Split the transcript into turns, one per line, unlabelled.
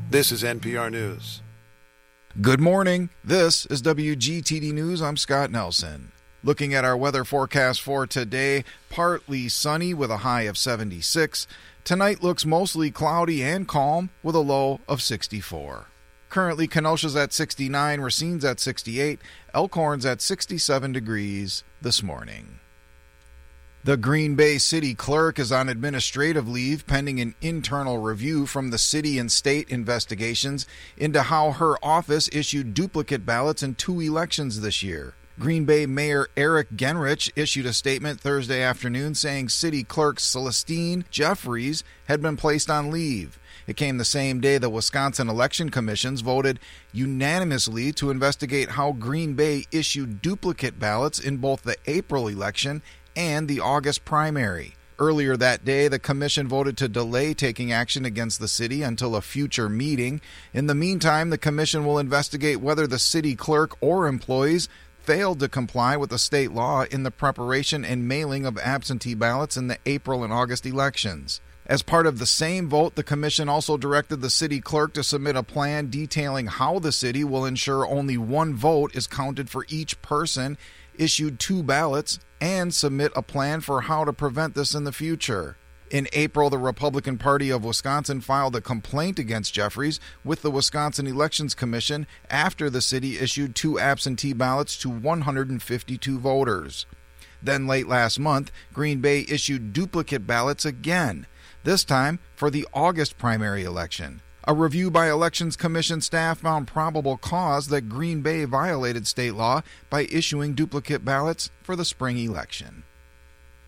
This is NPR News.
Good morning. This is WGTD News. I'm Scott Nelson. Looking at our weather forecast for today, partly sunny with a high of 76. Tonight looks mostly cloudy and calm with a low of 64. Currently, Kenosha's at 69, Racine's at 68, Elkhorn's at 67 degrees this morning. The Green Bay City Clerk is on administrative leave pending an internal review from the city and state investigations into how her office issued duplicate ballots in 2 elections this year. Green Bay Mayor Eric Genrich issued a statement Thursday afternoon saying City Clerk Celestine Jeffries had been placed on leave. It came the same day the Wisconsin Election Commissions voted unanimously to investigate how Green Bay issued duplicate ballots in both the April election and the August primary. Earlier that day, the commission voted to delay taking action against the city until a future meeting. In the meantime, the commission will investigate whether the city clerk or employees failed to comply with the state law in the preparation and mailing of absentee ballots in the April and August elections. As part of the same vote, the commission also directed the city clerk to submit a plan detailing how the city will ensure only one vote is counted for each person issued 2 ballots, and submit a plan for how to prevent this in the future. In April, the Republican Party of Wisconsin filed a complaint against Jeffries with the Wisconsin Elections Commission after the city issued 2 absentee ballots to 152 voters. Then late last month, Green Bay issued duplicate ballots again, this time for the August primary election. A review by Elections Commission staff found probable cause that Green Bay violated state law by issuing duplicate ballots for the spring election.